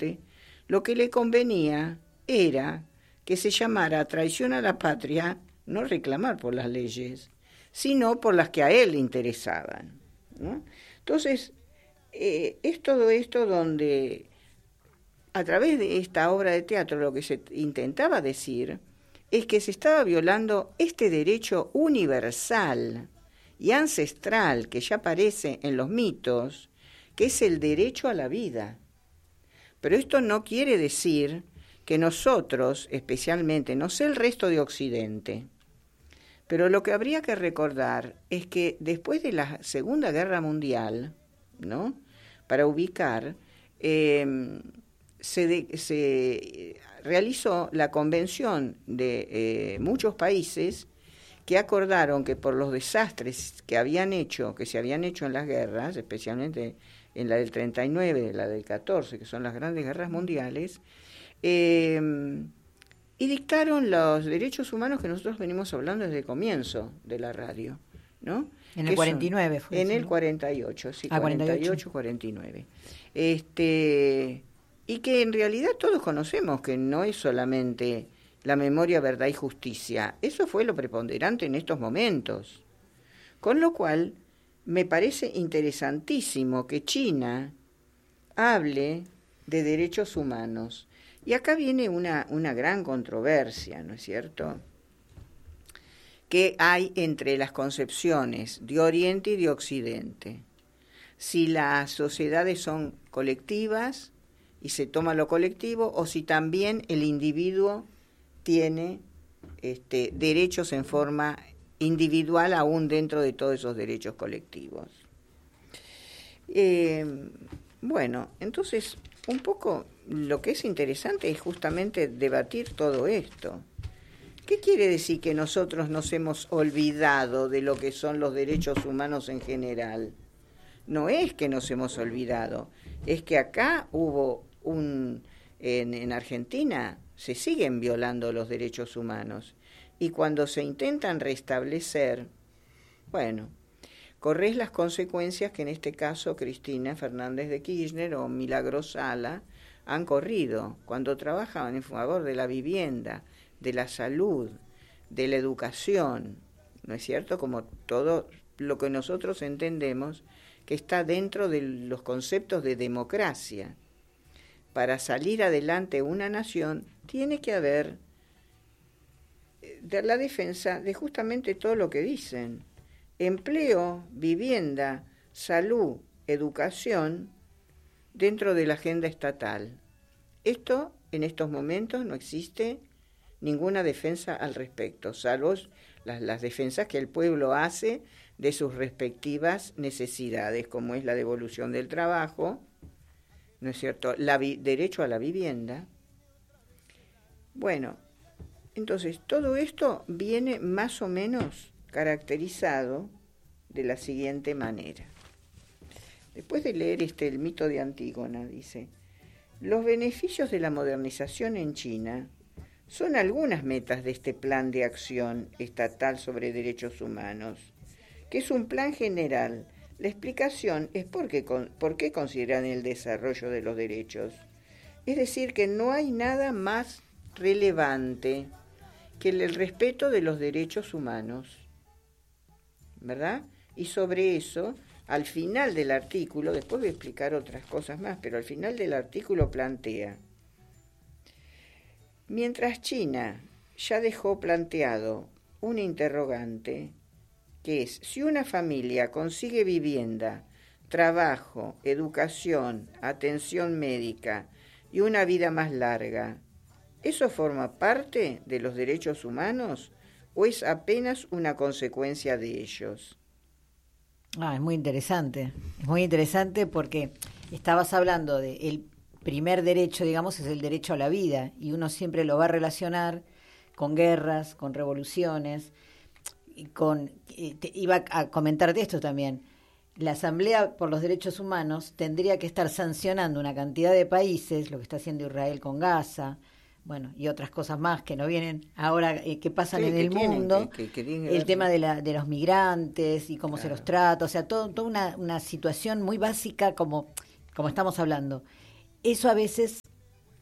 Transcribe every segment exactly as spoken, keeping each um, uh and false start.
Occidente, lo que le convenía era que se llamara traición a la patria, no reclamar por las leyes, sino por las que a él le interesaban, ¿no? Entonces, eh, es todo esto donde, a través de esta obra de teatro, lo que se intentaba decir es que se estaba violando este derecho universal y ancestral que ya aparece en los mitos, que es el derecho a la vida. Pero esto no quiere decir que nosotros, especialmente, no sé el resto de Occidente, pero lo que habría que recordar es que después de la Segunda Guerra Mundial, ¿no?, para ubicar, eh, se, de, se realizó la convención de eh, muchos países que acordaron que por los desastres que habían hecho, que se habían hecho en las guerras, especialmente en la del treinta y nueve, la del catorce, que son las grandes guerras mundiales, eh, y dictaron los derechos humanos que nosotros venimos hablando desde el comienzo de la radio, ¿no? En el cuarenta y nueve son, fue En eso, el ¿no? cuarenta y ocho, sí, ah, cuarenta y ocho, cuarenta y nueve. Este, y que en realidad todos conocemos que no es solamente la memoria, verdad y justicia. Eso fue lo preponderante en estos momentos. Con lo cual, me parece interesantísimo que China hable de derechos humanos. Y acá viene una, una gran controversia, ¿no es cierto?, que hay entre las concepciones de Oriente y de Occidente. Si las sociedades son colectivas y se toma lo colectivo, o si también el individuo tiene este, derechos en forma individual aún dentro de todos esos derechos colectivos. Eh, bueno, entonces, un poco lo que es interesante es justamente debatir todo esto. ¿Qué quiere decir que nosotros nos hemos olvidado de lo que son los derechos humanos en general? No es que nos hemos olvidado, es que acá hubo un... En, en Argentina se siguen violando los derechos humanos, y cuando se intentan restablecer, bueno, corres las consecuencias que en este caso Cristina Fernández de Kirchner o Milagros Sala han corrido cuando trabajaban en favor de la vivienda, de la salud, de la educación, ¿no es cierto?, como todo lo que nosotros entendemos que está dentro de los conceptos de democracia. Para salir adelante una nación tiene que haber de la defensa de justamente todo lo que dicen: empleo, vivienda, salud, educación, dentro de la agenda estatal. Esto, en estos momentos, no existe ninguna defensa al respecto, salvo las, las defensas que el pueblo hace de sus respectivas necesidades, como es la devolución del trabajo, ¿no es cierto?, la vi- derecho a la vivienda. Bueno, entonces todo esto viene más o menos caracterizado de la siguiente manera. Después de leer este el mito de Antígona, dice: los beneficios de la modernización en China son algunas metas de este plan de acción estatal sobre derechos humanos, que es un plan general. La explicación es por qué, por qué consideran el desarrollo de los derechos. Es decir, que no hay nada más relevante que el respeto de los derechos humanos, ¿verdad? Y sobre eso, al final del artículo, después voy a explicar otras cosas más, pero al final del artículo plantea: mientras China ya dejó planteado un interrogante, que es si una familia consigue vivienda, trabajo, educación, atención médica y una vida más larga, ¿eso forma parte de los derechos humanos o es apenas una consecuencia de ellos? Ah, es muy interesante, es muy interesante porque estabas hablando de el primer derecho, digamos, es el derecho a la vida, y uno siempre lo va a relacionar con guerras, con revoluciones, y con, y te, iba a comentarte esto también. La Asamblea por los Derechos Humanos tendría que estar sancionando una cantidad de países, lo que está haciendo Israel con Gaza, bueno, y otras cosas más que no vienen ahora, eh, que pasan Sí, en que el tienen, mundo, que, que, que el ver, tema ¿no? de, la, de los migrantes y cómo Claro. se los trata, o sea, todo, toda una, una situación muy básica como, como estamos hablando. Eso a veces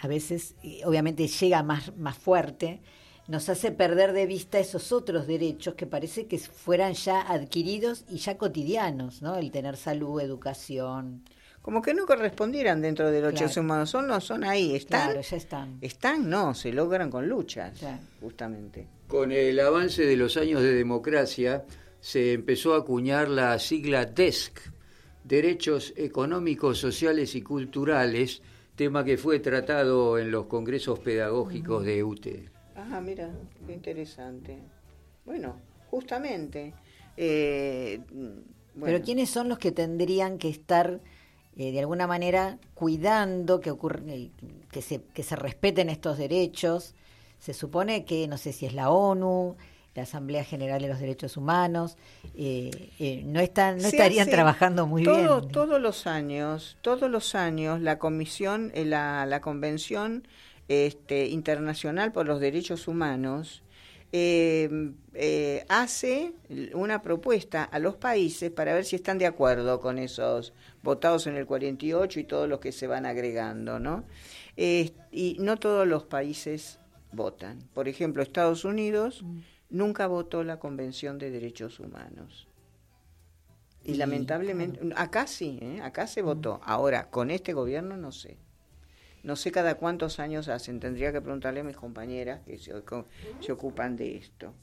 a veces, obviamente llega más, más fuerte, nos hace perder de vista esos otros derechos que parece que fueran ya adquiridos y ya cotidianos, ¿no? El tener salud, educación. Como que no correspondieran dentro de los Claro. derechos humanos, son, no son ahí, están. Claro, ya están. Están, no, se logran con luchas, Claro. justamente. Con el avance de los años de democracia se empezó a acuñar la sigla D E S C, Derechos Económicos, Sociales y Culturales, tema que fue tratado en los congresos pedagógicos de U T E. Ah, mira, qué interesante. Bueno, justamente. Eh, bueno. Pero ¿quiénes son los que tendrían que estar eh, de alguna manera cuidando que ocurra, eh, que se que se respeten estos derechos? Se supone que, no sé si es la ONU, la Asamblea General de los Derechos Humanos, eh, eh, no están, no Se estarían hace trabajando muy todo, bien. Todos los años, todos los años, la comisión, eh, la, la Convención este, Internacional por los Derechos Humanos eh, eh, hace una propuesta a los países para ver si están de acuerdo con esos votados en el cuarenta y ocho y todos los que se van agregando, ¿no? Eh, y no todos los países votan. Por ejemplo, Estados Unidos mm. nunca votó la Convención de Derechos Humanos. Y, y lamentablemente, claro. acá sí, ¿eh? acá se votó. Ahora, con este gobierno no sé. No sé cada cuántos años hacen. Tendría que preguntarle a mis compañeras que se, se ocupan de esto.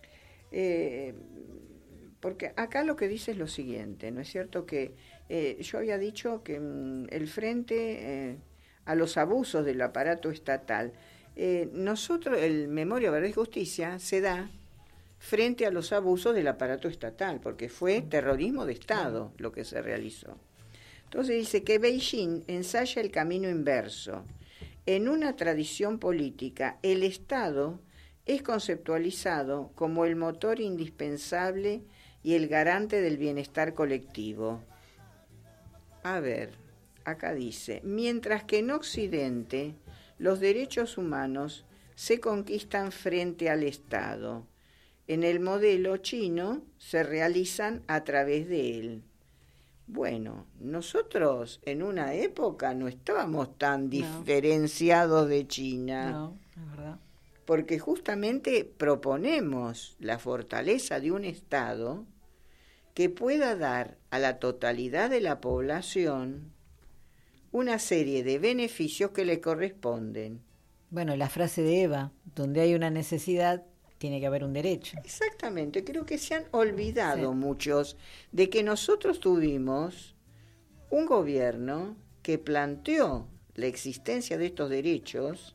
Eh, porque acá lo que dice es lo siguiente, ¿no es cierto? Que eh, yo había dicho que mm, el frente eh, a los abusos del aparato estatal, eh, nosotros, el Memoria, Verdad y Justicia, se da frente a los abusos del aparato estatal, porque fue terrorismo de Estado lo que se realizó. Entonces dice que Beijing ensaya el camino inverso. En una tradición política, el Estado es conceptualizado como el motor indispensable y el garante del bienestar colectivo. A ver, acá dice, mientras que en Occidente los derechos humanos se conquistan frente al Estado, en el modelo chino se realizan a través de él. Bueno, nosotros en una época no estábamos tan no. diferenciados de China. No, es verdad. Porque justamente proponemos la fortaleza de un Estado que pueda dar a la totalidad de la población una serie de beneficios que le corresponden. Bueno, la frase de Eva, donde hay una necesidad, tiene que haber un derecho. Exactamente, creo que se han olvidado sí. muchos de que nosotros tuvimos un gobierno que planteó la existencia de estos derechos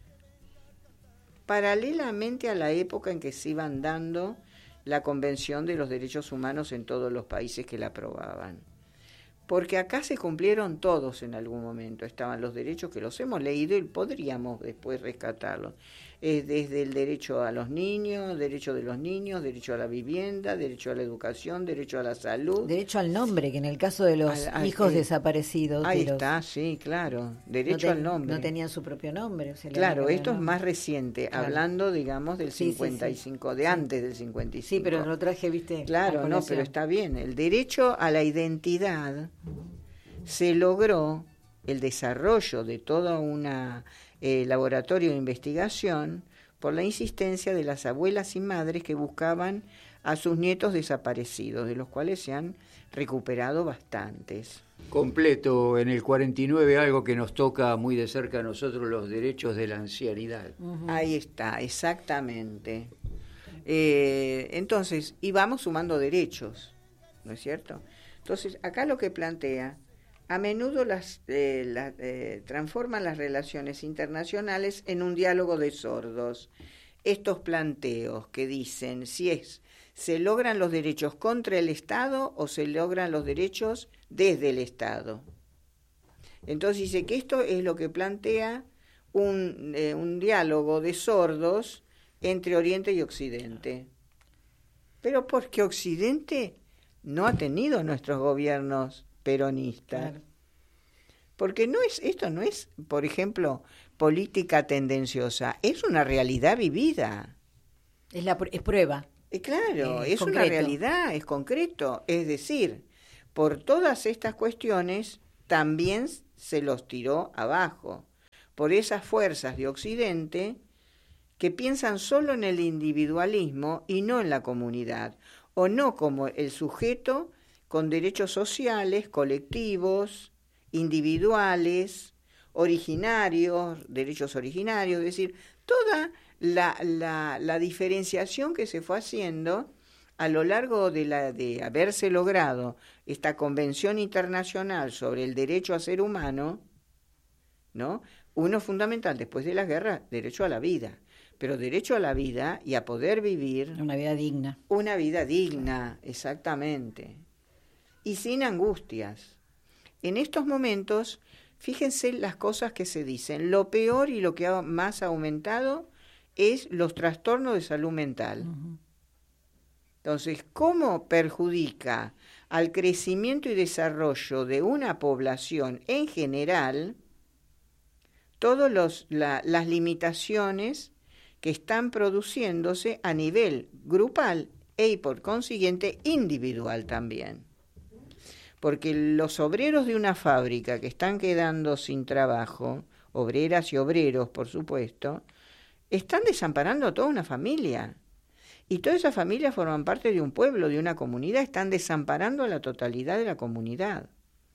paralelamente a la época en que se iban dando la Convención de los Derechos Humanos en todos los países que la aprobaban. Porque acá se cumplieron todos en algún momento, estaban los derechos que los hemos leído y podríamos después rescatarlos. Es desde el derecho a los niños, derecho de los niños, derecho a la vivienda, derecho a la educación, derecho a la salud. Derecho al nombre, que en el caso de los al, al, hijos eh, desaparecidos. Ahí de está, los, sí, claro, derecho no ten, al nombre. No tenían su propio nombre. O sea, claro, esto es más reciente, claro. hablando, digamos, del sí, cincuenta y cinco, sí, sí. de sí. antes del cincuenta y cinco. Sí, pero lo traje, viste. Claro, no, pero está bien. El derecho a la identidad se logró el desarrollo de todo un eh, laboratorio de investigación por la insistencia de las abuelas y madres que buscaban a sus nietos desaparecidos, de los cuales se han recuperado bastantes. Completo en el cuarenta y nueve, algo que nos toca muy de cerca a nosotros, los derechos de la ancianidad. Uh-huh. Ahí está, exactamente. Eh, entonces, y vamos sumando derechos, ¿no es cierto? Entonces, acá lo que plantea, a menudo las, eh, la, eh, transforman las relaciones internacionales en un diálogo de sordos. Estos planteos que dicen si es, se logran los derechos contra el Estado o se logran los derechos desde el Estado. Entonces dice que esto es lo que plantea un, eh, un diálogo de sordos entre Oriente y Occidente. Pero porque Occidente no ha tenido nuestros gobiernos peronista. Claro. Porque no es esto no es, por ejemplo, política tendenciosa, es una realidad vivida. Es la es prueba. Eh, claro, es, es una realidad, es concreto, es decir, por todas estas cuestiones también se los tiró abajo, por esas fuerzas de Occidente que piensan solo en el individualismo y no en la comunidad, o no como el sujeto con derechos sociales, colectivos, individuales, originarios, derechos originarios, es decir, toda la, la, la diferenciación que se fue haciendo a lo largo de, la, de haberse logrado esta Convención Internacional sobre el Derecho a Ser Humano, ¿no? Uno fundamental después de la guerra, derecho a la vida, pero derecho a la vida y a poder vivir una vida digna. Una vida digna, exactamente, y sin angustias. En estos momentos, fíjense las cosas que se dicen. Lo peor y lo que ha más aumentado es los trastornos de salud mental. Uh-huh. Entonces, ¿cómo perjudica al crecimiento y desarrollo de una población en general todas los, la, las limitaciones que están produciéndose a nivel grupal y por consiguiente individual también? Porque los obreros de una fábrica que están quedando sin trabajo, obreras y obreros, por supuesto, están desamparando a toda una familia. Y todas esas familias forman parte de un pueblo, de una comunidad, están desamparando a la totalidad de la comunidad.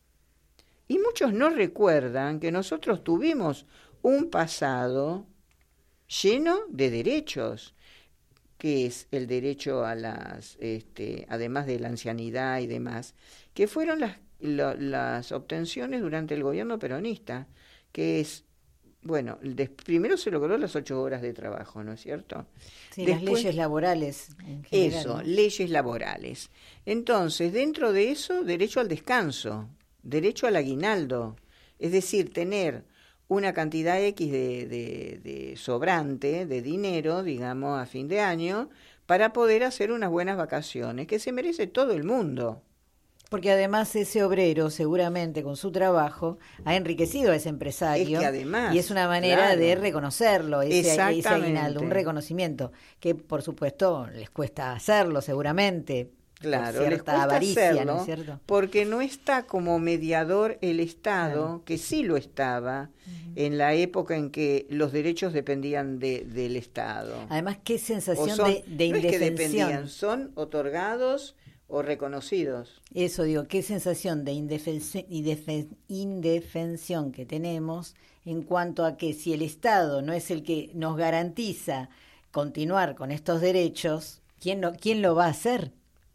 Y muchos no recuerdan que nosotros tuvimos un pasado lleno de derechos, que es el derecho a las, este, además de la ancianidad y demás, que fueron las, lo, las obtenciones durante el gobierno peronista, que es, bueno, de, primero se logró las ocho horas de trabajo, ¿no es cierto? Sí, Después, las leyes laborales en general. Eso, ¿no? Leyes laborales. Entonces, dentro de eso, derecho al descanso, derecho al aguinaldo, es decir, tener una cantidad X de, de, de sobrante, de dinero, digamos, a fin de año, para poder hacer unas buenas vacaciones, que se merece todo el mundo. Porque además ese obrero, seguramente con su trabajo, ha enriquecido a ese empresario. Es que además, y es una manera claro, de reconocerlo, ese, ese aguinaldo, un reconocimiento, que por supuesto les cuesta hacerlo seguramente. Claro, por les cierta cuesta avaricia, hacerlo, ¿no es cierto? Porque no está como mediador el Estado, Claro. que sí lo estaba, uh-huh, en la época en que los derechos dependían de, del Estado. Además, qué sensación son, de, de no indefensión. Es que dependían, son otorgados o reconocidos. Eso digo, qué sensación de indefensión, indefen, indefensión que tenemos en cuanto a que si el Estado no es el que nos garantiza continuar con estos derechos, ¿quién, no, quién lo va a hacer?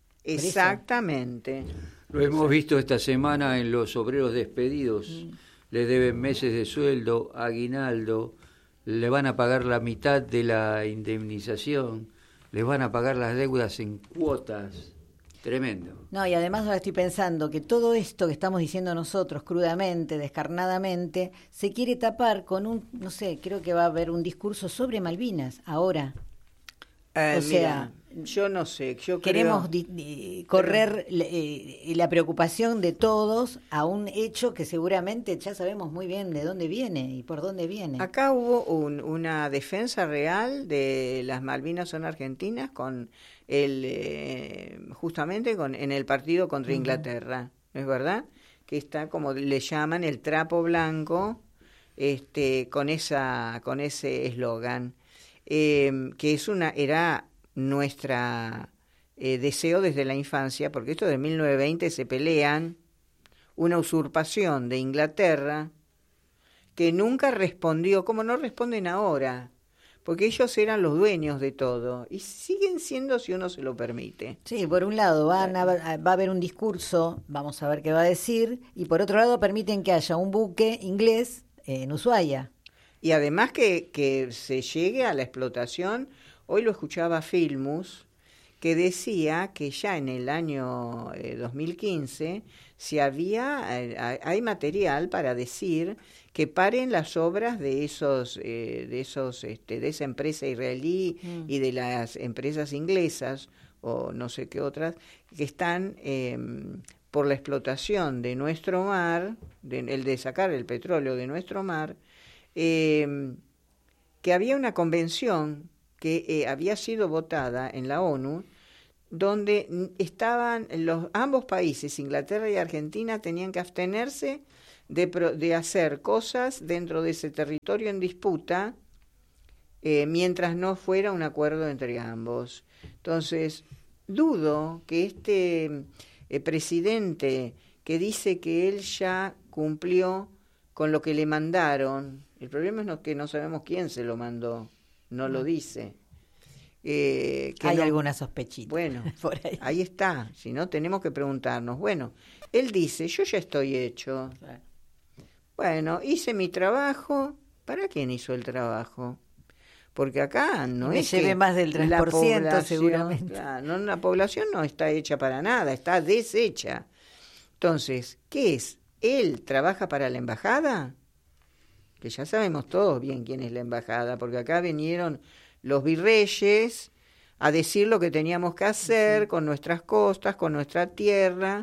Exactamente. Lo hemos visto esta semana en los obreros despedidos. Mm. Les deben meses de sueldo, aguinaldo, le van a pagar la mitad de la indemnización, les van a pagar las deudas en cuotas. Tremendo. No, y además ahora estoy pensando que todo esto que estamos diciendo nosotros crudamente, descarnadamente, se quiere tapar con un, no sé, creo que va a haber un discurso sobre Malvinas ahora. Eh, o sea, mira, yo no sé, yo queremos creo... di, di, correr pero... eh, la preocupación de todos a un hecho que seguramente ya sabemos muy bien de dónde viene y por dónde viene. Acá hubo un, una defensa real de las Malvinas son argentinas con el eh, justamente con en el partido contra uh-huh. Inglaterra, ¿es verdad? Que está como le llaman el trapo blanco, este, con esa con ese eslogan. Eh, que es una era nuestra eh, deseo desde la infancia, porque esto de mil novecientos veinte se pelean una usurpación de Inglaterra que nunca respondió, como no responden ahora, porque ellos eran los dueños de todo y siguen siendo si uno se lo permite. Sí, por un lado van a, va a haber un discurso, vamos a ver qué va a decir, y por otro lado permiten que haya un buque inglés en Ushuaia. Y además que, que se llegue a la explotación, hoy lo escuchaba Filmus, que decía que ya en el año eh, dos mil quince si había, eh, hay material para decir que paren las obras de esos, eh, de esos, este, de esa empresa israelí mm. y de las empresas inglesas, o no sé qué otras, que están eh, por la explotación de nuestro mar, de, el de sacar el petróleo de nuestro mar, Eh, que había una convención que eh, había sido votada en la ONU, donde estaban los ambos países, Inglaterra y Argentina, tenían que abstenerse de, pro, de hacer cosas dentro de ese territorio en disputa, eh, mientras no fuera un acuerdo entre ambos. Entonces, dudo que este eh, presidente que dice que él ya cumplió con lo que le mandaron, el problema es no, que no sabemos quién se lo mandó, no lo dice. Eh, que Hay no, alguna sospechita. Bueno, por ahí. ahí está, si no tenemos que preguntarnos, bueno, él dice, yo ya estoy hecho. Claro. Bueno, hice mi trabajo, ¿para quién hizo el trabajo? Porque acá no Me es llevé que más del tres por ciento la población, seguramente. Claro, no, la población no está hecha para nada, está deshecha. Entonces, ¿qué es? ¿Él trabaja para la embajada? Que ya sabemos todos bien quién es la embajada, porque acá vinieron los virreyes a decir lo que teníamos que hacer, sí, con nuestras costas, con nuestra tierra,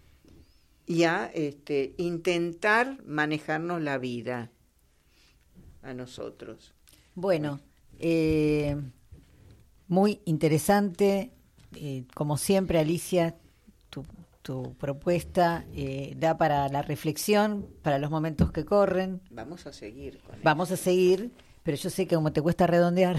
y a este, intentar manejarnos la vida a nosotros. Bueno, eh, muy interesante, eh, como siempre, Alicia, tu, tu propuesta eh, da para la reflexión, para los momentos que corren. Vamos a seguir con Vamos eso. a seguir, pero yo sé que como te cuesta redondear,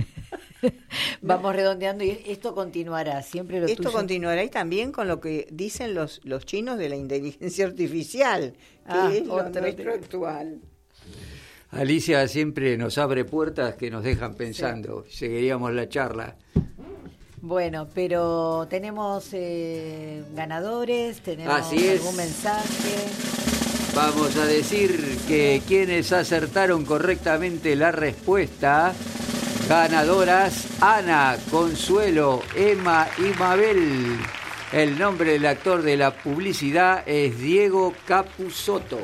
vamos redondeando y esto continuará, siempre lo Esto tuyo. continuará y también con lo que dicen los, los chinos de la inteligencia artificial, que Ah, es lo otro nuestro tema. actual. Alicia siempre nos abre puertas que nos dejan pensando. Sí. Seguiríamos la charla. Bueno, pero tenemos eh, ganadores, tenemos Así es. algún mensaje. Vamos a decir que quienes acertaron correctamente la respuesta, ganadoras Ana, Consuelo, Emma y Mabel. El nombre del actor de la publicidad es Diego Capusotto.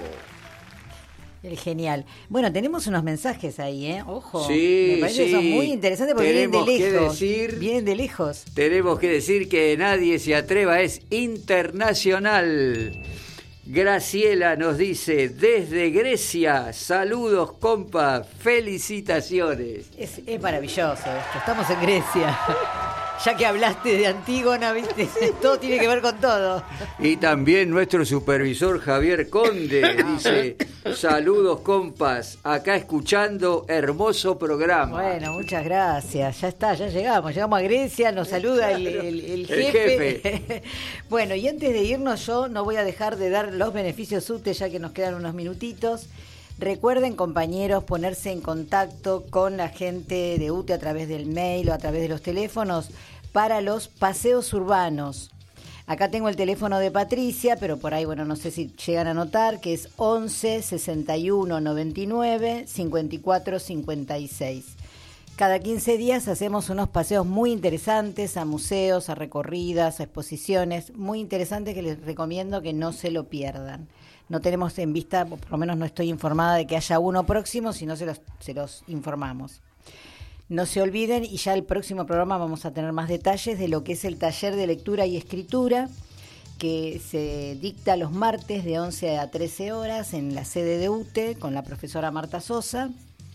El genial. Bueno, tenemos unos mensajes ahí, ¿eh? Ojo. Sí, me parece sí. que son muy interesantes porque Tenemos vienen de que lejos. decir- Vienen de lejos. Tenemos que decir que Nadie se atreva es internacional. Graciela nos dice, desde Grecia, saludos compa, felicitaciones. Es, es maravilloso esto. Estamos en Grecia. Ya que hablaste de Antígona, ¿viste? Todo tiene que ver con todo. Y también nuestro supervisor Javier Conde dice, saludos compas, acá escuchando hermoso programa. Bueno, muchas gracias. Ya está, ya llegamos. Llegamos a Grecia, nos saluda el, el, el El jefe. jefe. Bueno, y antes de irnos yo no voy a dejar de dar los beneficios U T E, ya que nos quedan unos minutitos. Recuerden, compañeros, ponerse en contacto con la gente de U T E a través del mail o a través de los teléfonos para los paseos urbanos. Acá tengo el teléfono de Patricia, pero por ahí, bueno, no sé si llegan a notar, que es once, sesenta y uno, noventa y nueve, cincuenta y cuatro, cincuenta y seis. Cada quince días hacemos unos paseos muy interesantes a museos, a recorridas, a exposiciones, muy interesantes que les recomiendo que no se lo pierdan. No tenemos en vista, por lo menos no estoy informada de que haya uno próximo, si no se los, se los informamos. No se olviden, y ya el próximo programa vamos a tener más detalles de lo que es el taller de lectura y escritura, que se dicta los martes de once a trece horas en la sede de U T E con la profesora Marta Sosa.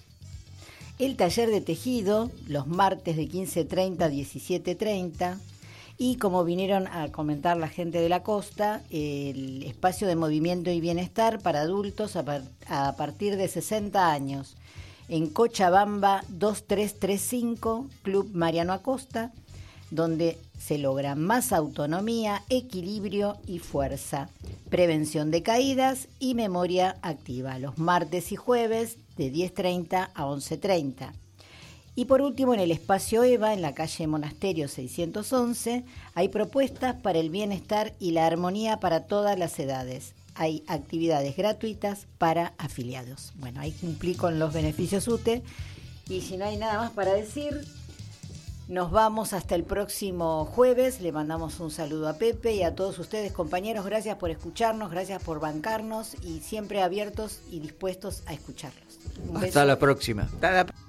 El taller de tejido, los martes de quince treinta a diecisiete treinta. Y como vinieron a comentar la gente de la costa, el espacio de movimiento y bienestar para adultos a, par- a partir de sesenta años. En Cochabamba dos tres tres cinco, Club Mariano Acosta, donde se logra más autonomía, equilibrio y fuerza, prevención de caídas y memoria activa, los martes y jueves de diez treinta a once treinta. Y por último, en el espacio EVA, en la calle Monasterio seiscientos once, hay propuestas para el bienestar y la armonía para todas las edades. Hay actividades gratuitas para afiliados. Bueno, ahí cumplí con los beneficios U T E. Y si no hay nada más para decir, nos vamos hasta el próximo jueves. Le mandamos un saludo a Pepe y a todos ustedes, compañeros. Gracias por escucharnos, gracias por bancarnos y siempre abiertos y dispuestos a escucharlos. Un Hasta beso. la próxima. Hasta la